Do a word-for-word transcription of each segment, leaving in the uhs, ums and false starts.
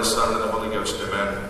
the Son, and the Holy Ghost. Amen.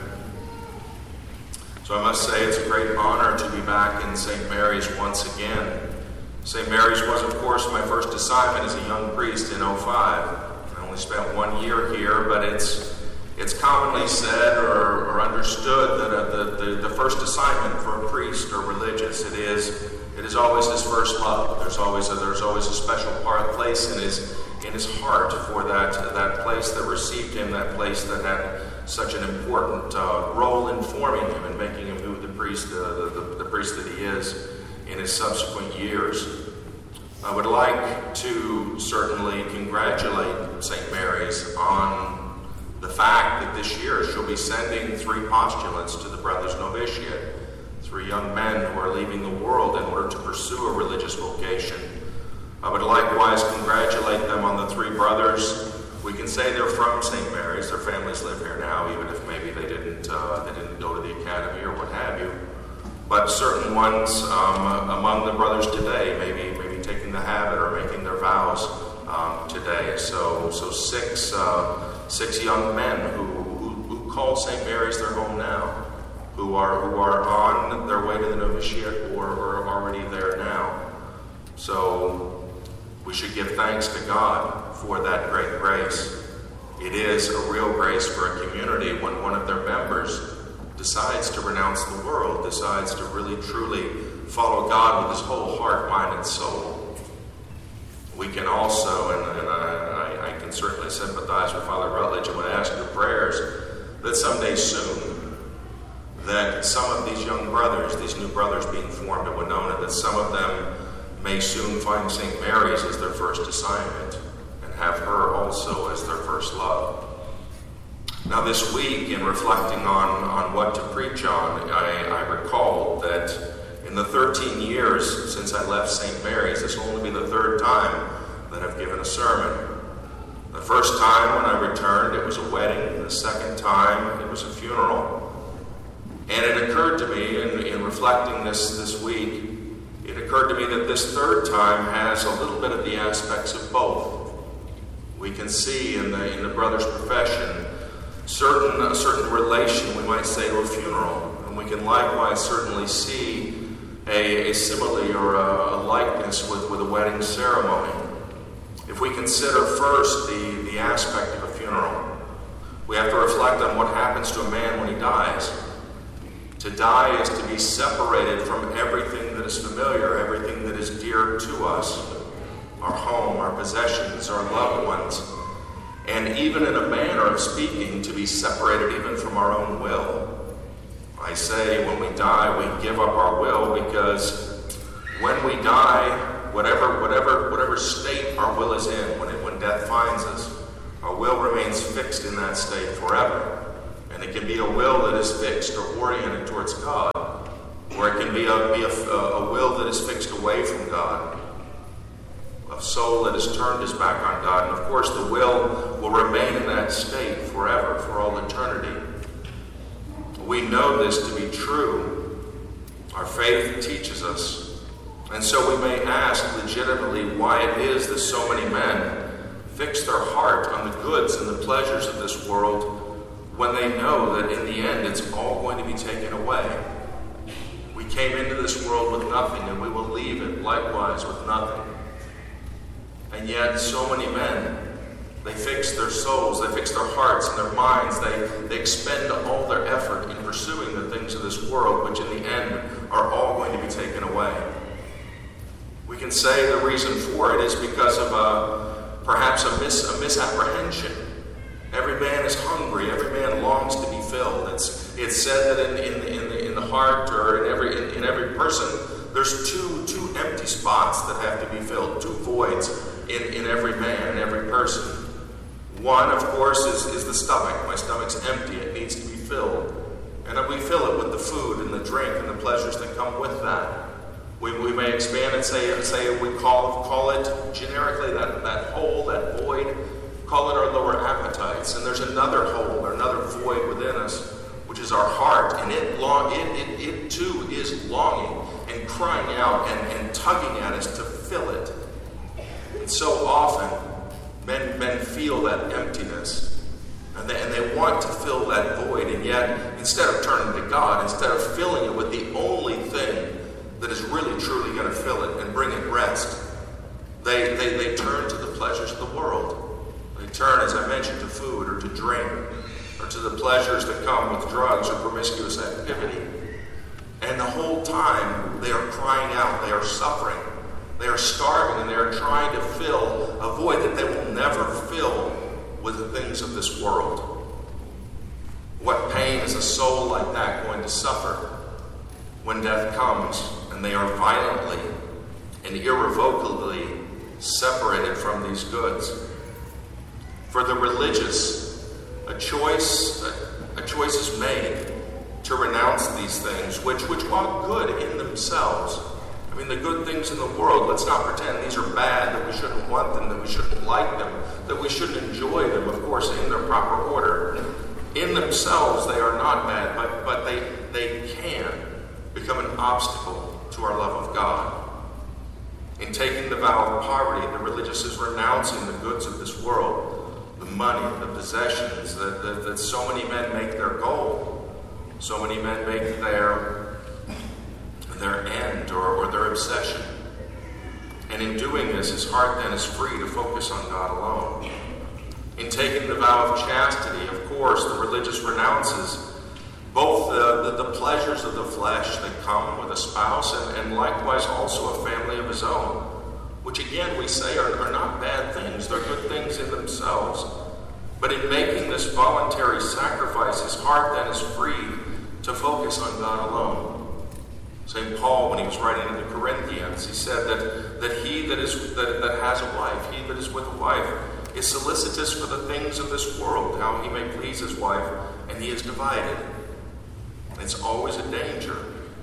So I must say it's a great honor to be back in Saint Mary's once again. Saint Mary's was, of course, my first assignment as a young priest in oh five. I only spent one year here, but it's it's commonly said or, or understood that uh, the, the, the first assignment for a priest or religious, it is it is always his first love. There's always a, there's always a special part, place in his in his heart for that that place that received him, that place that had such an important uh, role in forming him and making him who the priest uh, the, the, the priest that he is in his subsequent years. I would like to certainly congratulate Saint Mary's on the fact that this year she'll be sending three postulants to the Brothers' Novitiate, three young men who are leaving the world in order to pursue a religious vocation. I would likewise congratulate them on the three brothers. We can say they're from Saint Mary's. Their families live here now, even if maybe they didn't uh, they didn't go to the academy or what have you. But certain ones um, among the brothers today, maybe maybe taking the habit or making their vows um, today. So so six uh, six young men who, who who call Saint Mary's their home now, who are who are on their way to the novitiate or, or are already there now. So we should give thanks to God for that great grace. It is a real grace for a community when one of their members decides to renounce the world, decides to really truly follow God with his whole heart, mind, and soul. We can also, and, and I, I, I can certainly sympathize with Father Rutledge and would ask your prayers that someday soon, that some of these young brothers, these new brothers being formed at Winona, that some of them may soon find Saint Mary's as their first assignment and have her also as their first love. Now this week, in reflecting on, on what to preach on, I, I recalled that in the thirteen years since I left Saint Mary's, this will only be the third time that I've given a sermon. The first time when I returned, it was a wedding. The second time, it was a funeral. And it occurred to me, in, in reflecting this this week, it occurred to me that this third time has a little bit of the aspects of both. We can see in the in the brother's profession certain a certain relation, we might say, to a funeral, and we can likewise certainly see a, a simile or a, a likeness with, with a wedding ceremony. If we consider first the, the aspect of a funeral, we have to reflect on what happens to a man when he dies. To die is to be separated from everything that is familiar, everything that is dear to us, our home, our possessions, our loved ones, and even in a manner of speaking, to be separated even from our own will. I say when we die, we give up our will, because when we die, whatever whatever whatever state our will is in, when it, when death finds us, our will remains fixed in that state forever. And it can be a will that is fixed or oriented towards God, or it can be a, be a, a will that is fixed away from God, a soul that has turned his back on God. And of course, the will will remain in that state forever, for all eternity. We know this to be true. Our faith teaches us. And so we may ask legitimately why it is that so many men fix their heart on the goods and the pleasures of this world, when they know that in the end it's all going to be taken away. We came into this world with nothing, and we will leave it likewise with nothing. And yet so many men, they fix their souls, they fix their hearts and their minds, they, they expend all their effort in pursuing the things of this world, which in the end are all going to be taken away. We can say the reason for it is because of a, perhaps a, mis, a misapprehension. Every man is hungry. Every man longs to be filled. It's it's said that in in, in, the, in the heart or in every in, in every person, there's two two empty spots that have to be filled, two voids in, in every man, in every person. One, of course, is, is the stomach. My stomach's empty. It needs to be filled. And then we fill it with the food and the drink and the pleasures that come with that. We, we may expand and say say we call call it generically that, that hole, that void. Call it our lower appetites, and there's another hole or another void within us, which is our heart, and it long it, it, it too is longing and crying out and, and tugging at us to fill it. And so often men men feel that emptiness, And they, and they want to fill that void, and yet instead of turning to God, instead of filling it with the only thing that is really truly going to fill it and bring it rest, they, they, they turn to the pleasures of the world. They turn, as I mentioned, to food or to drink or to the pleasures that come with drugs or promiscuous activity. And the whole time they are crying out, they are suffering, they are starving, and they are trying to fill a void that they will never fill with the things of this world. What pain is a soul like that going to suffer when death comes and they are violently and irrevocably separated from these goods? For the religious, a choice, a, a choice is made to renounce these things, which, which while good in themselves, I mean, the good things in the world, let's not pretend these are bad, that we shouldn't want them, that we shouldn't like them, that we shouldn't enjoy them, of course, in their proper order. In themselves, they are not bad, but, but they, they can become an obstacle to our love of God. In taking the vow of poverty, the religious is renouncing the goods of this world, the money, the possessions that, that, that so many men make their goal, so many men make their their end or, or their obsession. And in doing this, his heart then is free to focus on God alone. In taking the vow of chastity, of course, the religious renounces both the, the, the pleasures of the flesh that come with a spouse and, and likewise also a family of his own, which again we say are, are not bad things. They're good things in themselves. But in making this voluntary sacrifice, his heart then is free to focus on God alone. Saint Paul, when he was writing to the Corinthians, he said that, that he that is that, that has a wife, he that is with a wife, is solicitous for the things of this world, how he may please his wife, and he is divided. It's always a danger.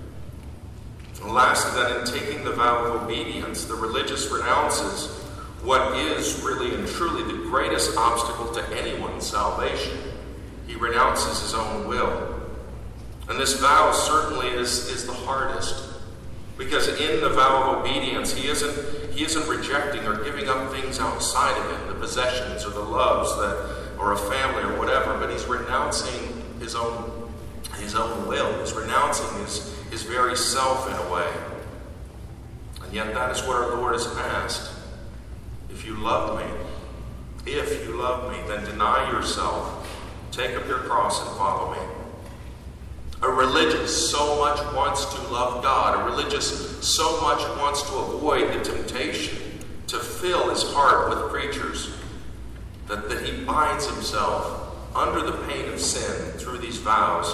And lastly, that in taking the vow of obedience, the religious renounces what is really and truly the greatest obstacle to anyone's salvation. He renounces his own will. And this vow certainly is, is the hardest, because in the vow of obedience, he isn't, he isn't rejecting or giving up things outside of him, the possessions or the loves that, or a family or whatever, but he's renouncing his own, his own will. He's renouncing his, his very self in a way. And yet that is what our Lord has asked. If you love me, if you love me, then deny yourself, take up your cross and follow me. A religious so much wants to love God. A religious so much wants to avoid the temptation to fill his heart with creatures that, that he binds himself under the pain of sin through these vows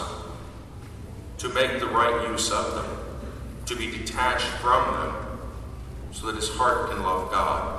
to make the right use of them, to be detached from them so that his heart can love God.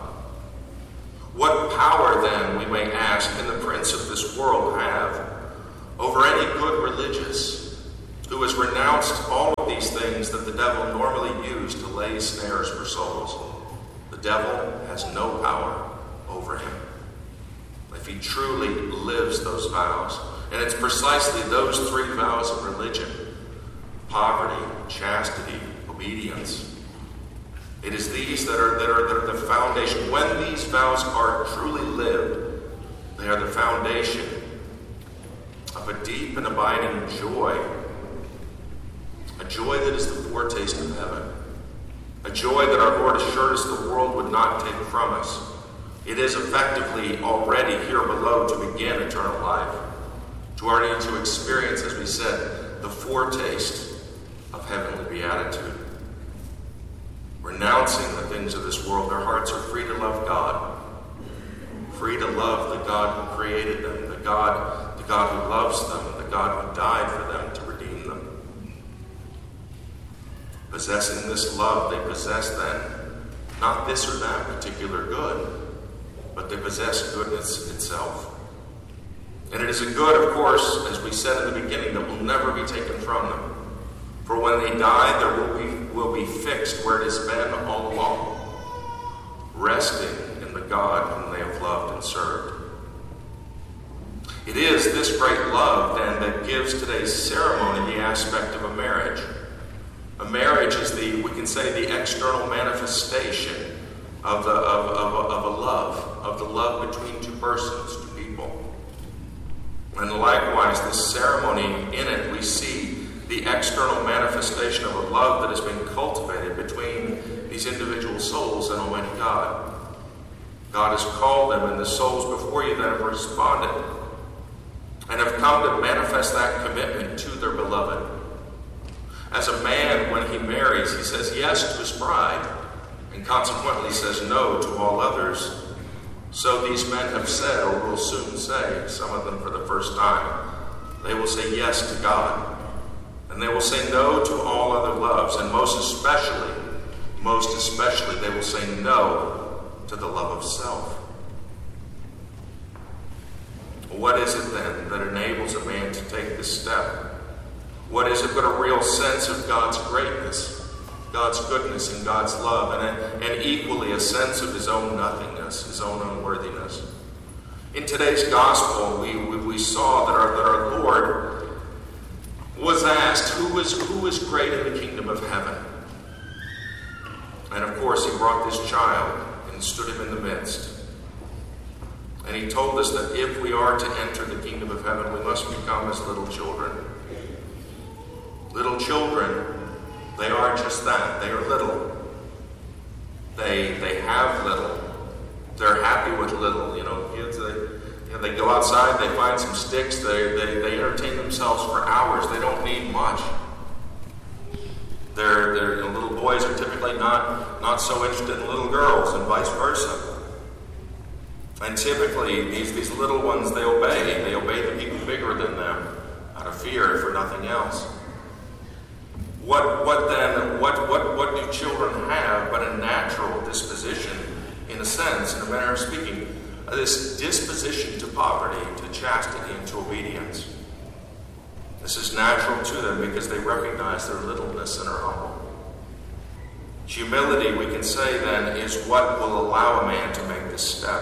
What power, then, we may ask, can the prince of this world have over any good religious who has renounced all of these things that the devil normally used to lay snares for souls? The devil has no power over him if he truly lives those vows. And it's precisely those three vows of religion: poverty, chastity, obedience. It is these that are, that are, that are the foundation. When these vows are truly lived, they are the foundation of a deep and abiding joy. A joy that is the foretaste of heaven. A joy that our Lord assured us the world would not take from us. It is effectively already here below to begin eternal life. To already to experience, as we said, the foretaste of heavenly beatitude. Renouncing the things of this world, their hearts are free to love God. Free to love the God who created them, the God, the God who loves them, and the God who died for them to redeem them. Possessing this love, they possess then not this or that particular good, but they possess goodness itself. And it is a good, of course, as we said in the beginning, that will never be taken from them. For when they die, there will be, will be fixed where it has been all along, resting in the God whom they have loved and served. It is this great love, then, that gives today's ceremony the aspect of a marriage. A marriage is the, we can say, the external manifestation of, the, of, of, of a love, of the love between two persons, two people. And likewise, this ceremony, in it we see the external manifestation of a love that has been cultivated between these individual souls and Almighty God. God has called them, and the souls before you that have responded and have come to manifest that commitment to their beloved. As a man, when he marries, he says yes to his bride, and consequently says no to all others. So these men have said, or will soon say, some of them for the first time, they will say yes to God, and they will say no to all other loves, and most especially, most especially, they will say no to the love of self. What is it then that enables a man to take this step? What is it but a real sense of God's greatness, God's goodness, and God's love, and, a, and equally a sense of his own nothingness, his own unworthiness? In today's gospel, we, we, we saw that our, that our Lord was asked, who is, who is great in the kingdom of heaven? And of course, he brought this child and stood him in the midst. And he told us that if we are to enter the kingdom of heaven, we must become as little children. Little children, they are just that. They are little. They they have little. They're happy with little. You know, kids, they, you know, they go outside, they find some sticks, they, they, they entertain themselves for hours. They don't need much. They're, they're, you know, little boys are typically not, not so interested in little girls, and vice versa. And typically, these, these little ones, they obey. They obey the people bigger than them out of fear, for nothing else. What, what then, what, what, what do children have but a natural disposition, in a sense, in a manner of speaking, this disposition to poverty, to chastity, and to obedience? This is natural to them because they recognize their littleness and are humble. Humility, we can say then, is what will allow a man to make this step.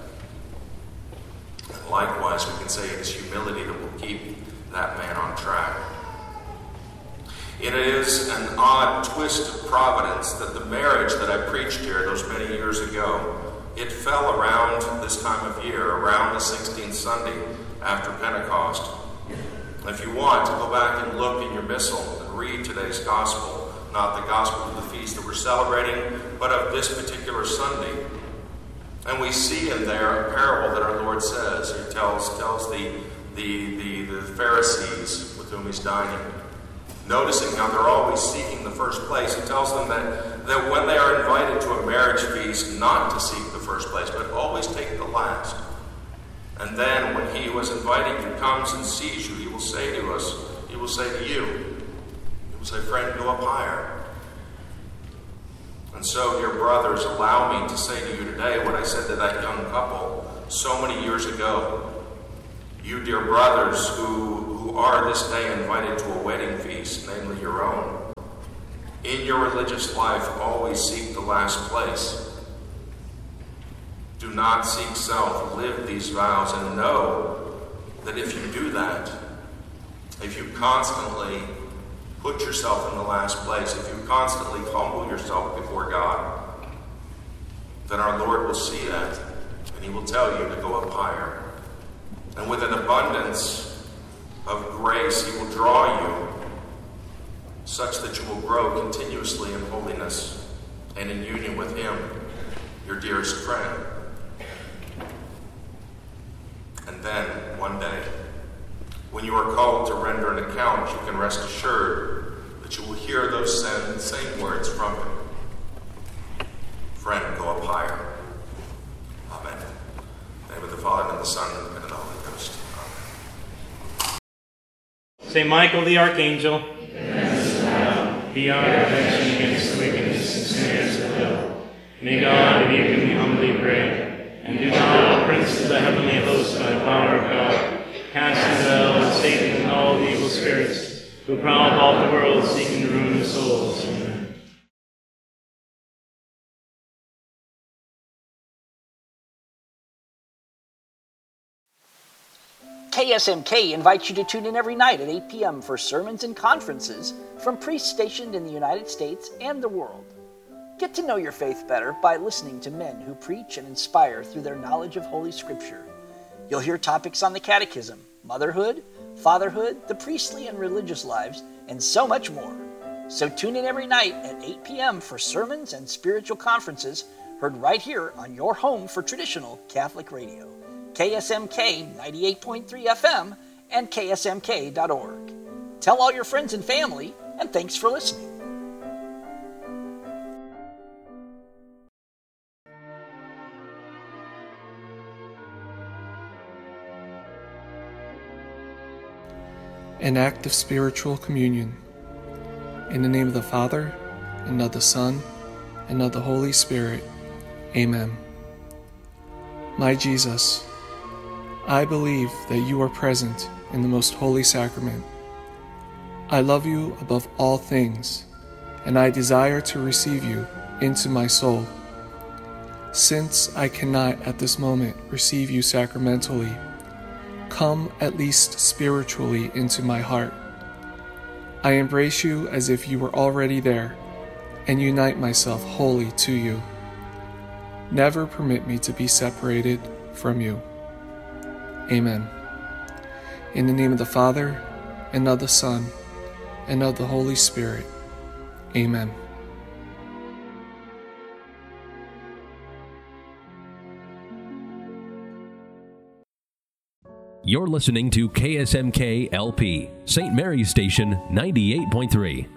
And likewise, we can say it is humility that will keep that man on track. It is an odd twist of providence that the marriage that I preached here those many years ago, it fell around this time of year, around the sixteenth Sunday after Pentecost. If you want to go back and look in your missal and read today's gospel, not the gospel of the feast that we're celebrating, but of this particular Sunday. And we see in there a parable that our Lord says. He tells, tells the, the, the, the Pharisees with whom he's dining, noticing how they're always seeking the first place. He tells them that, that when they are invited to a marriage feast, not to seek the first place, but always take the last. And then when he who is inviting you comes and sees you, he will say to us, he will say to you, he will say, friend, go up higher. And so, dear brothers, allow me to say to you today what I said to that young couple so many years ago. You, dear brothers, who, who are this day invited to a wedding feast, namely your own, in your religious life, always seek the last place. Do not seek self. Live these vows and know that if you do that, if you constantly put yourself in the last place, if you constantly humble yourself before God, then our Lord will see that and he will tell you to go up higher. And with an abundance of grace, he will draw you such that you will grow continuously in holiness and in union with him, your dearest friend. And then, one day, when you are called to render an account, you can rest assured that you will hear those same, same words from him. Friend, go up higher. Amen. In the name of the Father, and of the Son, and of the Holy Ghost. Amen. Saint Michael the Archangel, be our protection against the wickedness and snares of hell. May God of you whom we humbly pray, and do not, O Prince of the heavenly host, by the power of God, cast into hell and Satan and all the evil spirits who prowl about the world seeking to ruin the souls. Amen. K S M K invites you to tune in every night at eight p.m. for sermons and conferences from priests stationed in the United States and the world. Get to know your faith better by listening to men who preach and inspire through their knowledge of Holy Scripture. You'll hear topics on the Catechism, motherhood, fatherhood, the priestly and religious lives, and so much more. So tune in every night at eight p.m. for sermons and spiritual conferences heard right here on your home for traditional Catholic radio, K S M K ninety-eight point three F M and K S M K dot org. Tell all your friends and family, and thanks for listening. An act of spiritual communion. In the name of the Father, and of the Son, and of the Holy Spirit. Amen. My Jesus, I believe that you are present in the most holy sacrament. I love you above all things, and I desire to receive you into my soul. Since I cannot at this moment receive you sacramentally, come at least spiritually into my heart. I embrace you as if you were already there, and unite myself wholly to you. Never permit me to be separated from you. Amen. In the name of the Father, and of the Son, and of the Holy Spirit. Amen. You're listening to K S M K L P, Saint Mary's Station ninety-eight point three.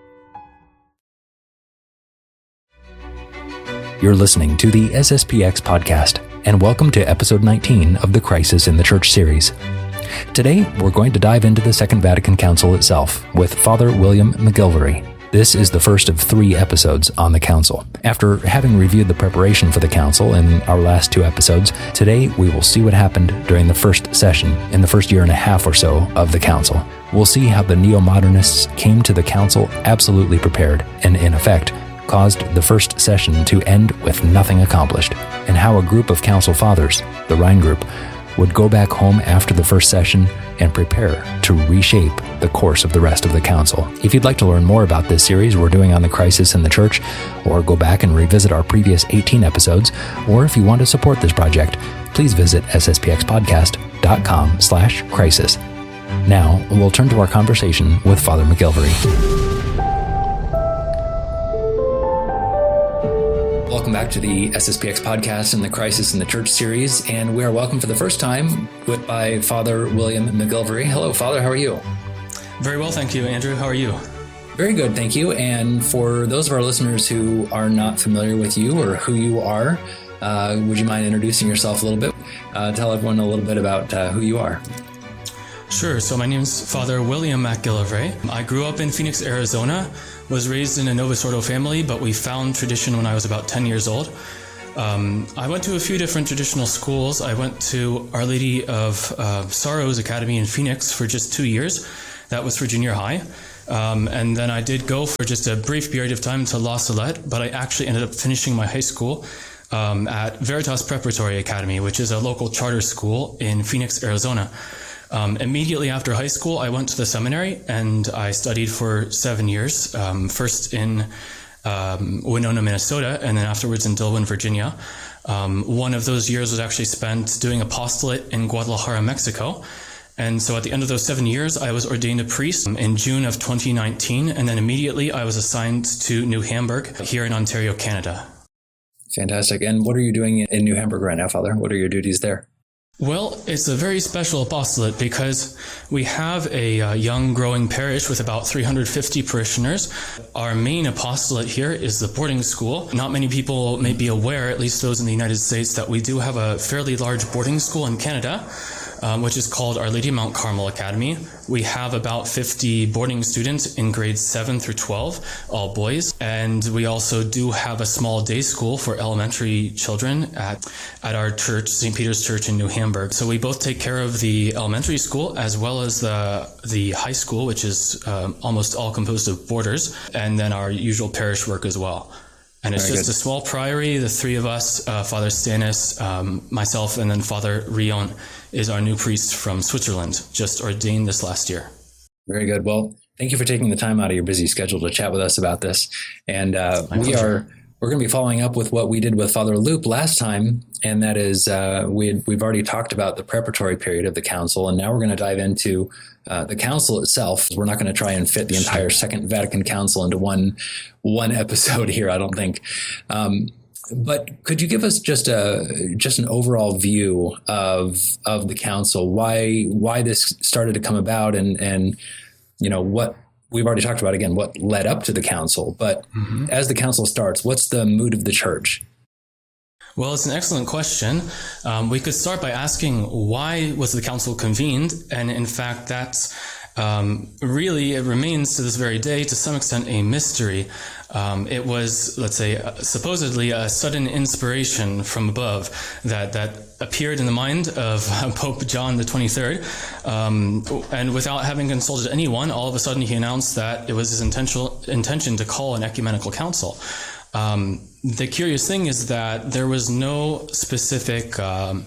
You're listening to the S S P X podcast, and welcome to episode nineteen of the Crisis in the Church series. Today, we're going to dive into the Second Vatican Council itself with Father William McGilvary. This is the first of three episodes on the Council. After having reviewed the preparation for the Council in our last two episodes, today we will see what happened during the first session in the first year and a half or so of the Council. We'll see how the neo-modernists came to the Council absolutely prepared and, in effect, caused the first session to end with nothing accomplished, and how a group of Council Fathers, the Rhine Group, would go back home after the first session and prepare to reshape the course of the rest of the Council. If you'd like to learn more about this series we're doing on the Crisis in the Church, or go back and revisit our previous eighteen episodes, or if you want to support this project, please visit s s p x podcast dot com slash crisis. Now, we'll turn to our conversation with Father McGilvary. Welcome back to the S S P X podcast and the Crisis in the Church series, and we are welcome for the first time with by Father William McGilvary. Hello, Father. How are you? Very well, thank you, Andrew. How are you? Very good, thank you. And for those of our listeners who are not familiar with you or who you are, uh, would you mind introducing yourself a little bit? Uh, tell everyone a little bit about uh, who you are. Sure. So my name is Father William McGilvary. I grew up in Phoenix, Arizona, was raised in a Novus Ordo family, but we found tradition when I was about ten years old. Um, I went to a few different traditional schools. I went to Our Lady of uh, Sorrows Academy in Phoenix for just two years. That was for junior high. Um, and then I did go for just a brief period of time to La Salette, but I actually ended up finishing my high school um, at Veritas Preparatory Academy, which is a local charter school in Phoenix, Arizona. Um, immediately after high school, I went to the seminary and I studied for seven years, um, first in um, Winona, Minnesota, and then afterwards in Dillwyn, Virginia. Um, one of those years was actually spent doing apostolate in Guadalajara, Mexico. And so at the end of those seven years, I was ordained a priest in June of twenty nineteen, and then immediately I was assigned to New Hamburg here in Ontario, Canada. Fantastic. And what are you doing in New Hamburg right now, Father? What are your duties there? Well, it's a very special apostolate because we have a uh, young growing parish with about three hundred fifty parishioners. Our main apostolate here is the boarding school. Not many people may be aware, at least those in the United States, that we do have a fairly large boarding school in Canada, um, which is called Our Lady of Mount Carmel Academy. We have about fifty boarding students in grades seven through twelve, all boys. And we also do have a small day school for elementary children at, at our church, Saint Peter's Church in New Hamburg. So we both take care of the elementary school as well as the, the high school, which is um, almost all composed of boarders, and then our usual parish work as well. And it's Very just good. A small priory. The three of us, uh, Father Stanis, um, myself, and then Father Rion is our new priest from Switzerland, just ordained this last year. Very good. Well, thank you for taking the time out of your busy schedule to chat with us about this. And uh, we pleasure. are we're going to be following up with what we did with Father Loop last time, and that is uh, we had, we've already talked about the preparatory period of the council, and now we're going to dive into uh, the council itself. We're not going to try and fit the entire Second Vatican Council into one one episode here, I don't think. Um, but could you give us just a just an overall view of of the council, why why this started to come about, and and you know what? We've already talked about, again, what led up to the council, but mm-hmm. as the council starts, what's the mood of the church? Well, it's an excellent question. Um, we could start by asking, why was the council convened? And in fact, that's um, really, it remains to this very day, to some extent, a mystery. Um, it was, let's say, uh, supposedly a sudden inspiration from above that, that appeared in the mind of uh, Pope John the twenty-third. Um, and without having consulted anyone, all of a sudden he announced that it was his intentional intention to call an ecumenical council. Um, the curious thing is that there was no specific um,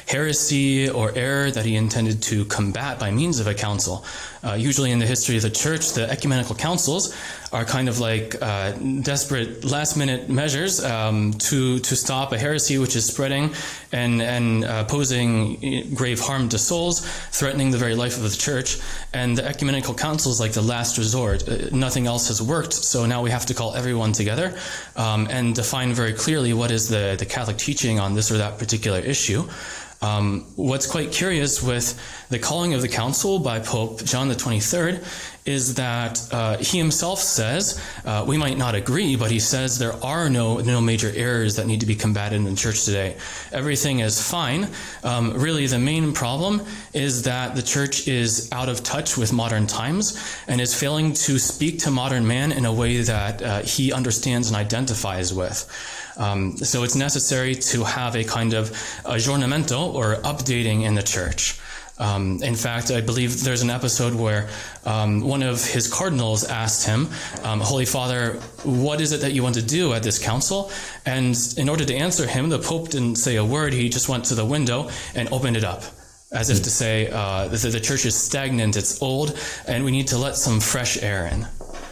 heresy or error that he intended to combat by means of a council. Uh, usually in the history of the church, the ecumenical councils are kind of like uh, desperate last-minute measures um, to to stop a heresy which is spreading and and uh, posing grave harm to souls, threatening the very life of the church. And the ecumenical council is like the last resort. Uh, nothing else has worked, so now we have to call everyone together um, and define very clearly what is the, the Catholic teaching on this or that particular issue. Um, what's quite curious with the calling of the council by Pope John the twenty-third is that uh, he himself says, uh, we might not agree, but he says there are no no major errors that need to be combated in the church today. Everything is fine. Um, really, the main problem is that the church is out of touch with modern times and is failing to speak to modern man in a way that uh, he understands and identifies with. Um, so it's necessary to have a kind of aggiornamento or updating in the church. Um, in fact, I believe there's an episode where um, one of his cardinals asked him, um, Holy Father, what is it that you want to do at this council? And in order to answer him, the Pope didn't say a word. He just went to the window and opened it up, as if to say uh, that the church is stagnant, it's old, and we need to let some fresh air in.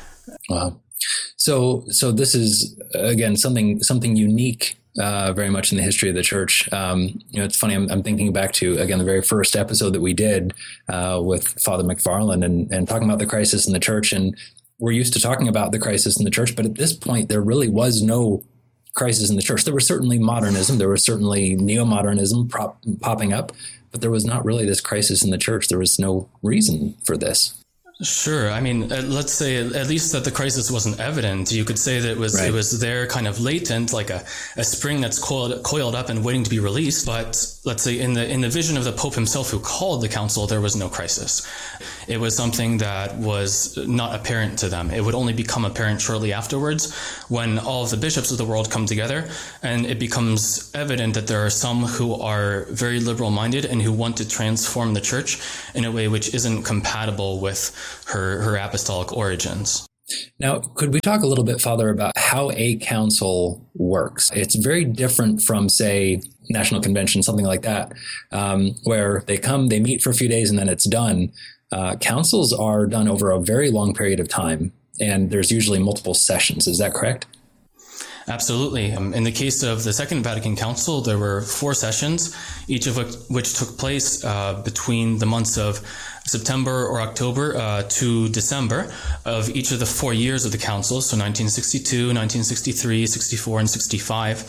Wow. So, so this is again something something unique, uh, very much in the history of the church. Um, you know, it's funny. I'm, I'm thinking back to again the very first episode that we did uh, with Father McFarland and, and talking about the crisis in the church. And we're used to talking about the crisis in the church, but at this point, there really was no crisis in the church. There was certainly modernism, there was certainly neo-modernism prop, popping up, but there was not really this crisis in the church. There was no reason for this. Sure. I mean, uh, let's say at least that the crisis wasn't evident. You could say that it was right. It was there, kind of latent, like a, a spring that's coiled coiled up and waiting to be released. But let's say in the in the vision of the Pope himself, who called the council, there was no crisis. It was something that was not apparent to them. It would only become apparent shortly afterwards, when all of the bishops of the world come together, and it becomes evident that there are some who are very liberal-minded and who want to transform the church in a way which isn't compatible with her her apostolic origins. Now, could we talk a little bit, Father, about how a council works? It's very different from, say, National Convention, something like that, um, where they come, they meet for a few days, and then it's done. Uh, councils are done over a very long period of time, and there's usually multiple sessions. Is that correct? Absolutely. Um, in the case of the Second Vatican Council, there were four sessions, each of which, which took place uh, between the months of September or October uh, to December of each of the four years of the council, so nineteen sixty-two, nineteen sixty-three, sixty-four, and sixty-five.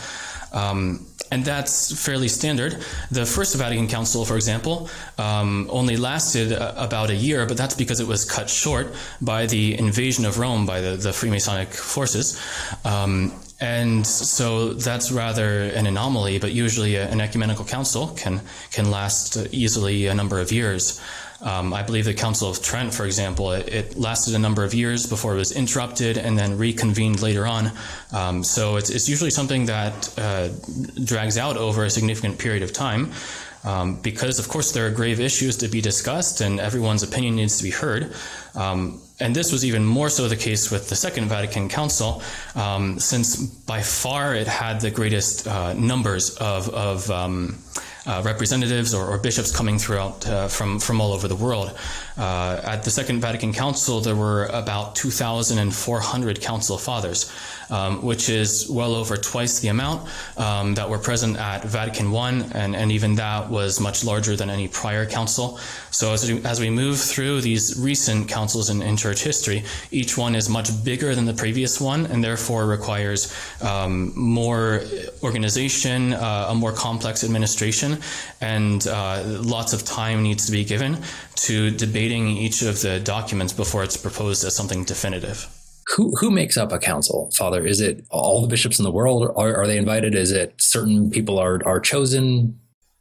Um, and that's fairly standard. The First Vatican Council, for example, um, only lasted uh, about a year, but that's because it was cut short by the invasion of Rome by the, the Freemasonic forces. Um, and so that's rather an anomaly, but usually a, an ecumenical council can, can last easily a number of years. Um, I believe the Council of Trent, for example, it, it lasted a number of years before it was interrupted and then reconvened later on. Um, so it's, it's usually something that uh, drags out over a significant period of time um, because, of course, there are grave issues to be discussed and everyone's opinion needs to be heard. Um, and this was even more so the case with the Second Vatican Council, um, since by far it had the greatest uh, numbers of, of um, uh, representatives or, or bishops coming throughout uh, from, from all over the world. Uh, at the Second Vatican Council, there were about two thousand four hundred council fathers, um, which is well over twice the amount um, that were present at Vatican One, and, and even that was much larger than any prior council. So as we, as we move through these recent councils in, in church history, each one is much bigger than the previous one, and therefore requires um, more organization, uh, a more complex administration, and uh, lots of time needs to be given to debating each of the documents before it's proposed as something definitive. Who who makes up a council, Father? Is it all the bishops in the world? Are, are they invited? Is it certain people are, are chosen?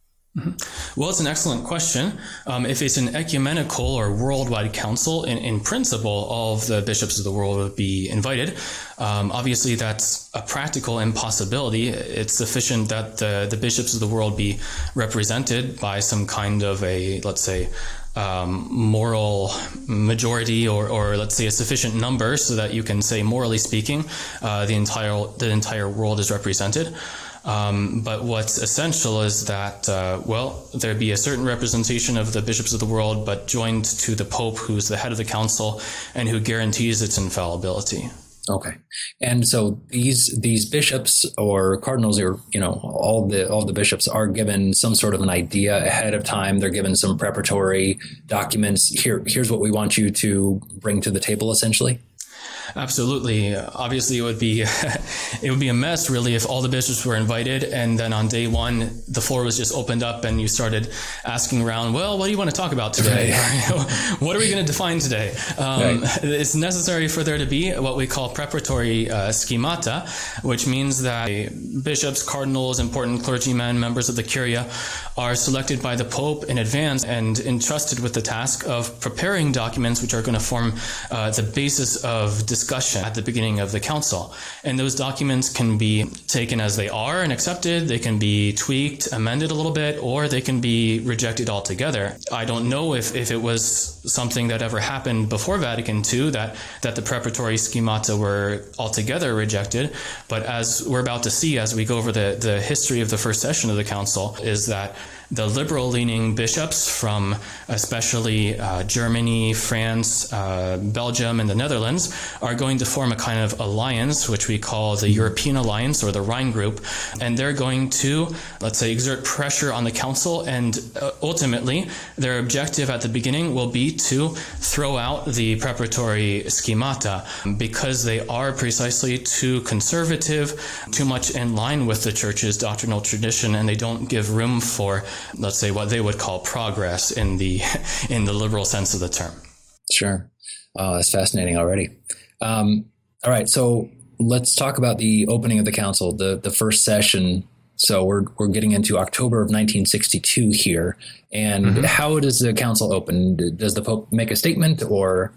Mm-hmm. Well, it's an excellent question. Um, if it's an ecumenical or worldwide council, in, in principle, all of the bishops of the world would be invited. Um, obviously, that's a practical impossibility. It's sufficient that the, the bishops of the world be represented by some kind of a, let's say, um, moral majority, or, or let's say a sufficient number, so that you can say, morally speaking, uh, the entire the entire world is represented. Um, but what's essential is that, uh, well, there be a certain representation of the bishops of the world, but joined to the Pope, who's the head of the council and who guarantees its infallibility. Okay. And so these these bishops or cardinals, or, you know, all the all the bishops are given some sort of an idea ahead of time. They're given some preparatory documents. Here, here's what we want you to bring to the table, essentially. Absolutely. Obviously, it would be it would be a mess, really, if all the bishops were invited and then on day one the floor was just opened up and you started asking around, well, what do you want to talk about today? Right. What are we going to define today? Um, right. It's necessary for there to be what we call preparatory uh, schemata, which means that bishops, cardinals, important clergymen, members of the Curia are selected by the Pope in advance and entrusted with the task of preparing documents which are going to form uh, the basis of discussion at the beginning of the council. And those documents can be taken as they are and accepted. They can be tweaked, amended a little bit, or they can be rejected altogether. I don't know if, if it was something that ever happened before Vatican Two, that, that the preparatory schemata were altogether rejected. But as we're about to see, as we go over the, the history of the first session of the council, is that the liberal-leaning bishops from especially uh, Germany, France, uh, Belgium, and the Netherlands are going to form a kind of alliance, which we call the European Alliance or the Rhine Group, and they're going to, let's say, exert pressure on the council, and uh, ultimately their objective at the beginning will be to throw out the preparatory schemata because they are precisely too conservative, too much in line with the Church's doctrinal tradition, and they don't give room for, let's say, what they would call progress in the in the liberal sense of the term. Sure. Oh, that's fascinating already. Um, all right. So let's talk about the opening of the council, the, the first session. So we're we're getting into October of nineteen sixty-two here. And mm-hmm. How does the council open? Does the Pope make a statement, or?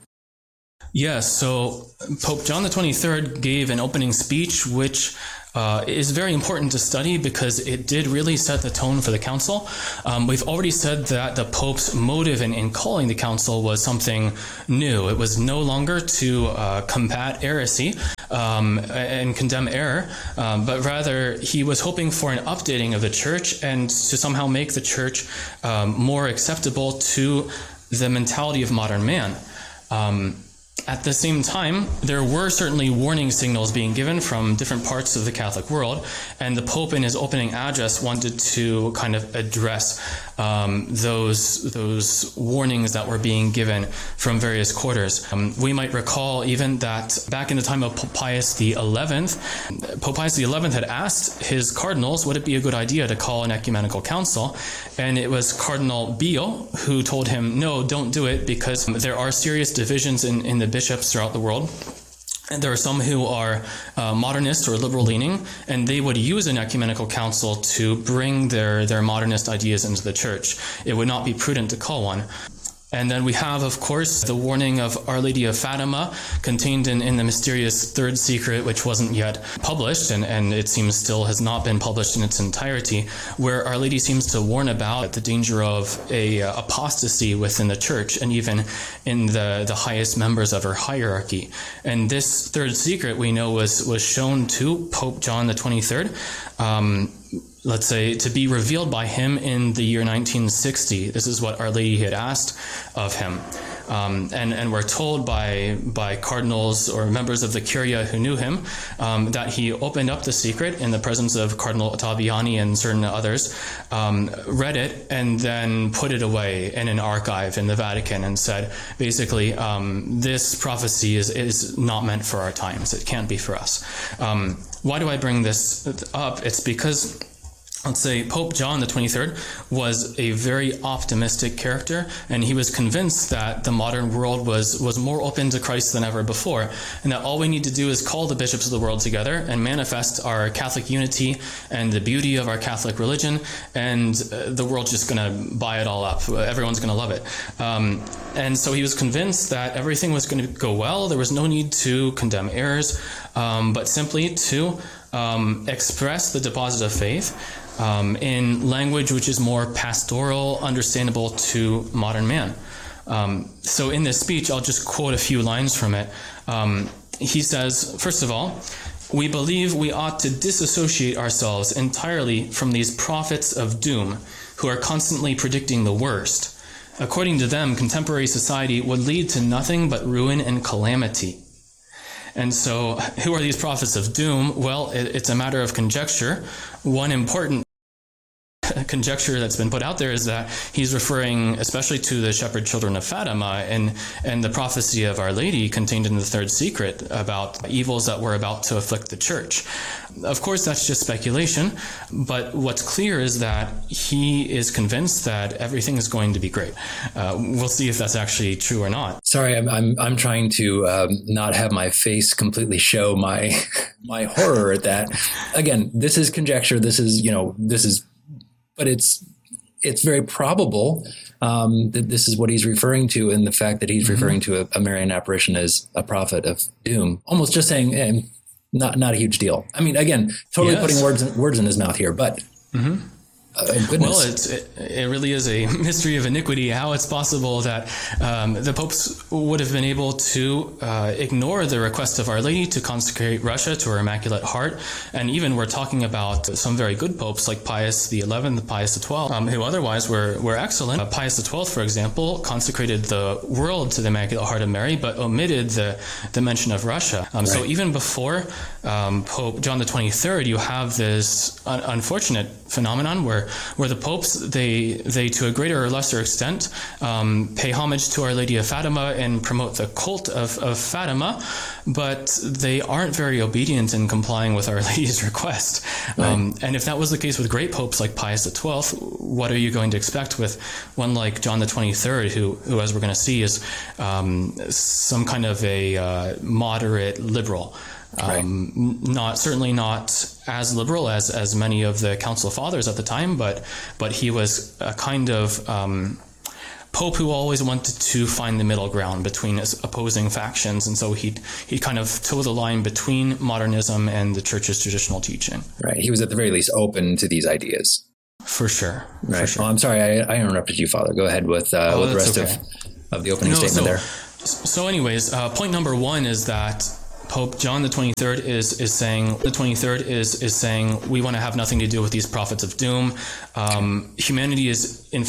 Yes. So Pope John the twenty-third gave an opening speech, which Uh, is very important to study because it did really set the tone for the council. Um, we've already said that the Pope's motive in, in calling the council was something new. It was no longer to uh, combat heresy um, and condemn error, um, but rather he was hoping for an updating of the church and to somehow make the church um, more acceptable to the mentality of modern man. Um, At the same time, there were certainly warning signals being given from different parts of the Catholic world, and the Pope in his opening address wanted to kind of address um, those those warnings that were being given from various quarters. Um, we might recall even that back in the time of Pope Pius the eleventh, Pope Pius the eleventh had asked his cardinals, would it be a good idea to call an ecumenical council? And it was Cardinal Bio who told him, no, don't do it, because there are serious divisions in, in the bishops throughout the world. And there are some who are uh, modernist or liberal-leaning, and they would use an ecumenical council to bring their, their modernist ideas into the church. It would not be prudent to call one. And then we have, of course, the warning of Our Lady of Fatima contained in, in the mysterious Third Secret, which wasn't yet published, and, and it seems still has not been published in its entirety, where Our Lady seems to warn about the danger of a uh, apostasy within the church and even in the, the highest members of her hierarchy. And this Third Secret, we know, was, was shown to Pope John the twenty-third um, let's say, to be revealed by him in the year nineteen sixty. This is what Our Lady had asked of him. Um, and, and we're told by by cardinals or members of the Curia who knew him um, that he opened up the secret in the presence of Cardinal Ottaviani and certain others, um, read it, and then put it away in an archive in the Vatican and said, basically, um, this prophecy is, is not meant for our times. It can't be for us. Um, why do I bring this up? It's because, let's say, Pope John the twenty-third was a very optimistic character, and he was convinced that the modern world was, was more open to Christ than ever before, and that all we need to do is call the bishops of the world together and manifest our Catholic unity and the beauty of our Catholic religion, and uh, the world's just going to buy it all up. Everyone's going to love it. Um, and so he was convinced that everything was going to go well. There was no need to condemn errors, um, but simply to um, express the deposit of faith Um, in language which is more pastoral, understandable to modern man. Um, so in this speech, I'll just quote a few lines from it. Um, he says, first of all, we believe we ought to disassociate ourselves entirely from these prophets of doom who are constantly predicting the worst. According to them, contemporary society would lead to nothing but ruin and calamity. And so, who are these prophets of doom? Well, it, it's a matter of conjecture. One important conjecture that's been put out there is that he's referring especially to the shepherd children of Fatima and, and the prophecy of Our Lady contained in the third secret about evils that were about to afflict the church. Of course, that's just speculation, but what's clear is that he is convinced that everything is going to be great. Uh, we'll see if that's actually true or not. Sorry, I'm I'm, I'm trying to um, not have my face completely show my my horror at that. Again, this is conjecture. This is, you know, this is, but it's it's very probable um, that this is what he's referring to, in the fact that he's mm-hmm. referring to a, a Marian apparition as a prophet of doom. Almost just saying, eh, not not a huge deal. I mean, again, totally yes. putting words in, words in his mouth here, but. Mm-hmm. Uh, well, it's, it, it really is a mystery of iniquity how it's possible that um, the popes would have been able to uh, ignore the request of Our Lady to consecrate Russia to her Immaculate Heart. And even we're talking about some very good popes like Pius the eleventh, Pius the twelfth, um, who otherwise were, were excellent. Uh, Pius the twelfth, for example, consecrated the world to the Immaculate Heart of Mary, but omitted the, the mention of Russia. Um, right. So even before um, Pope John the twenty-third, you have this un- unfortunate phenomenon where where the popes, they, they to a greater or lesser extent, um, pay homage to Our Lady of Fatima and promote the cult of, of Fatima, but they aren't very obedient in complying with Our Lady's request. Right. Um, and if that was the case with great popes like Pius the twelfth, what are you going to expect with one like John the twenty-third, who, who as we're going to see, is um, some kind of a uh, moderate liberal? Right. Um, not certainly not as liberal as, as many of the Council Fathers at the time, but but he was a kind of um, pope who always wanted to find the middle ground between opposing factions, and so he he kind of toe the line between modernism and the Church's traditional teaching. Right. He was at the very least open to these ideas. For sure. Right. For sure. Oh, I'm sorry, I, I interrupted you, Father. Go ahead with uh, oh, with the rest okay. of, of the opening no, statement so, there. So, anyways, uh, point number one is that Pope John the twenty-third is is saying the twenty-third is is saying we want to have nothing to do with these prophets of doom. Um, humanity is in